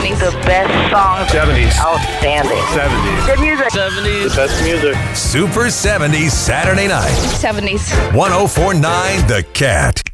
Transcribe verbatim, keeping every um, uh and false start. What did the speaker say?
seventies. The best songs. seventies. Outstanding. seventies. Good music. seventies. The best music. Super seventies Saturday night. seventies. one oh four point nine The Cat.